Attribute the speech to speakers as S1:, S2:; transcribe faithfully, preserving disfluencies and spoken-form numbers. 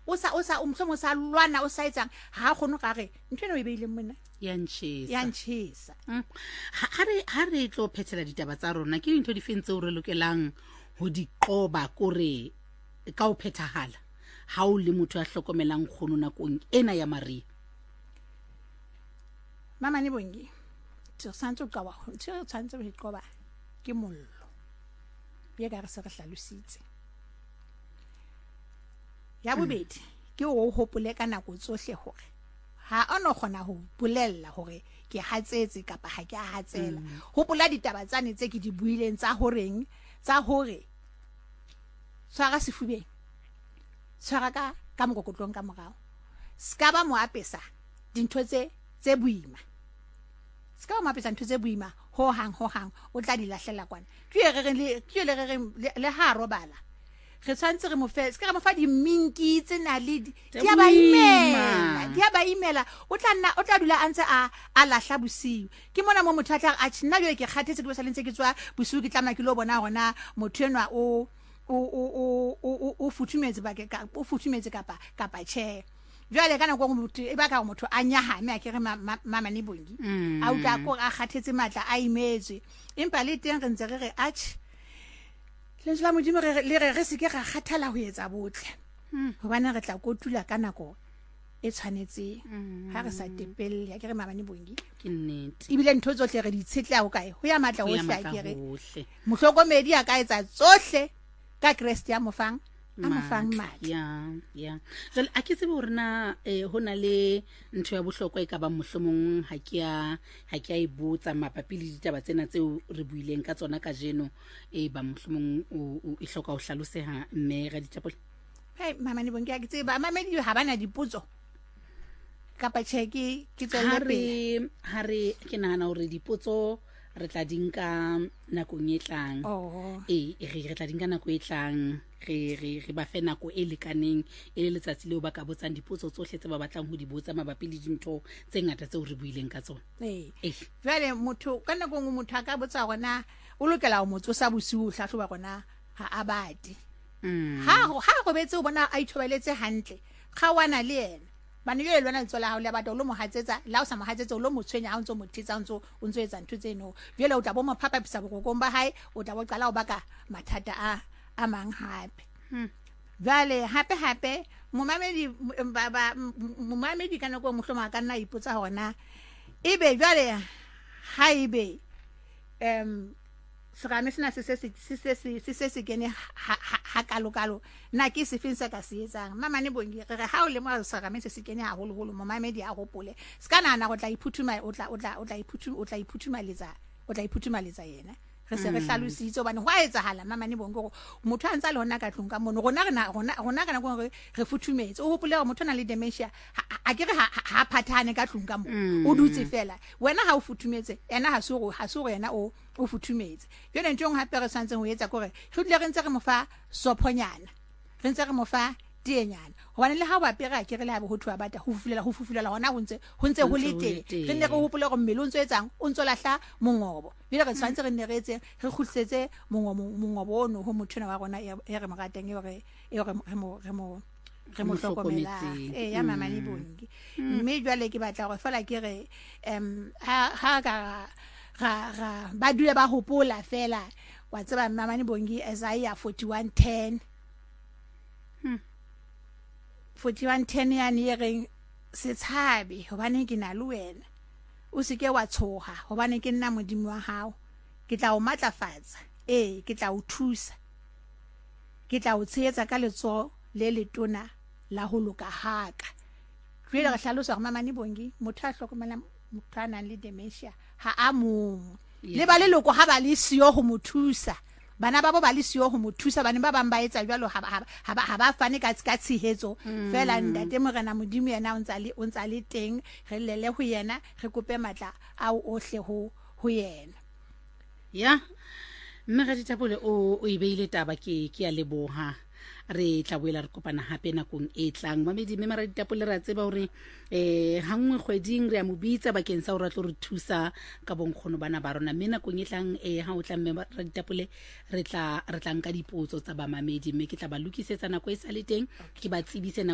S1: o sa o sa o mhlomo sa lwana o sa etsang ha gono ga re ntwena o ibeile mona
S2: ya ntshisa
S1: ya ntshisa
S2: ha re ha re tlo phethela ditaba tsa rona ke dintho di fentse o re lokelang ho di qoba kore ka o phethahala ha o le motho a hlokomelang khono nakong ena ya Maria
S1: mama ni bongi tse santse o qawa tse tshantse re qoba ke mollo ye ka re se re hlalositse ya bobedi ke o hopole ka nako tsohle hore ha ono khona ho bolella hore ke hatsetse kapa ha ke a hatsela hopola ditaba tsane tse ke di buileng tsa horeng tsa hore tshwara sefubeng tshwara ka ka mokokotlong ka morao ska ba mo apesa dintho tse tse buima ska ba mo apesa dintho tse buima ho hang ho hang o tla di lahlela kwana ke re re ke le re le ha robala re tshwantse re mo fe ska re mo fa di minki tsena le di ya ba imela di ya ba imela o tla nna o tla dula antse a a lahla bosiu ke mona mo motho a tla a tshina jwe ke kgathetse ke bosalentse ke tswa bosiu ke tlama ke lo bona gona motho enwa o o o o o futhumetse ba ke ka o futhumetse kapa kapa che jwale kana go motho e ba ka motho a nyahame a ke re mama ni bongi a utla ko a kgathetse matla a imetse empa le teng re ntse re re ach le tsla modimo re le re se ke ga kgathala ho etsa botle ho bana re tla kotula ka nako e tshwanetse ha re sa tepelle ya ke re mama ni bongi
S2: ke nnete
S1: ibile ntho tsohle re di tsetla ho kae ho ya matla ho hla ke re mohlokomedi a ka etsa tsohle ka Christ ya mofang a mofang madi
S2: ya ya jwale a ke tsebe hore na eh hona le ntho ya bohlokwa e ka ba mohlomong ha ke ya ha ke ya e botsa mapapi le ditaba tsena tseo re buileng ka tsona ka jeno e ba mohlomong o e hloka ho hlaloseha mme ga ditapole
S1: hey mama ni bonke a ke tseba mama di ha bana dipotso kapa cheki ke tselle
S2: pele ha re ke nahana hore dipotso re tla dinka nakong e tlang eh re tla dinka nako e tlang re re re ba fe nako e lekaneng e le letsatsi leo ba ka botsang dipotso tsohle tse ba batlang ho di botsa mabapi le dintho tse ngata tseo re buileng ka tsona
S1: eh jwale motho ka nako ngwe motho a ka botsa gona o lokela ho motso sa bosiu hlahloba gona ha abati ha ha go betse o bona a ithobeletse hantle ga wana le yena bana yo lwana ntsola ha o le batho lo mo hatsetsa la o sa mo hatsetsa o lo mo tshwenya ha o ntso mo titsa ntso o ntso etsa ntho tseno jwale o tla bo mo phapapisa bokokong ba hae o tla bo qala o baka mathata a a mang hape jwale hape hape momamedi baba momamedi kana go mohloma ka nna ipotsa hona ebe jwale ha ebe em sega mesena se se se se se se kene ha kalo kalo na ke se finsa ka se etsang mama ne bongi re ha o le mo sega mese se kene ha holo holo momamedi a gopole skana na go tla iphuthuma o tla o tla o tla iphuthuma o tla iphuthuma letsa o tla iphuthuma letsa yena re se re hlalositse bana ho a etsahala mama ne bongi go motho a ntsa le hona ka tlong ka mono rona rena rona rona kana go re futhumetse o hopole gore motho na le dementia a ke re ha phathane ka tlong ka mo o dutse fela wena ha o futhumetse ena ha se go ha se go yena o o futhumetse yone ntong hape re santse ho etsa gore re tle re ntse re mo fa sophonyana re ntse re mo fa tienyana hobane le ha ba pera ke re le ha bo ho thwa bata ho fufulela ho fufulela hona ho ntse ho ntse ho le teng re ne re hopole go mmele o ntse etsang o ntse lahla mongobo bile re santse re ne re etse re khutletse mongobo mongobo ono ho mothona wa rona e re mo rateng e re e re mo re mo re mo hlokomela eh ya mama ni bongi mme jwale ke batla go fela ke re em ha ha ka ga ga ba dule ba hopola fela wa tseba mama ni bongi Isaiah forty-one ten forty-one ten ya ni re se tshabe hobane ke na le wena o se ke wa tshoga hobane ke nna modimo wa hao ke tla o matlafatsa eh ke tla o thusa ke tla o tsheetsa ka letso le letona la ho loka haka jwale re hlalosa mama ni bongi motho a hlokomela motho a nang le dementia ha a mo le ba le loko ha ba le siyo ho mothusa bana ba bo ba le siyo ho mothusa bana ba bang ba etsa jwalo ha ba ha ba fane ka ka tshehetso fela ndate mo rena modimo yena o ntsa le o ntsa le teng re lele ho yena re kope matla a o ohle ho ho yena
S2: ya mme ga ditapole o o ibeile taba ke ke ya leboha re tla boela re kopana hape nakong e tlang mamedi mme mara ditapole ra tseba hore eh hangwe kgweding re a mo bitsa bakeng sa hore tlo re thusa ka bonkgono bana ba rona mme nakong e tlang eh ha o tla mme ra ditapole re tla re tla nka dipotso tsa ba mamedi mme ke tla ba lokisetsa nako e sa le teng ke ba tsebise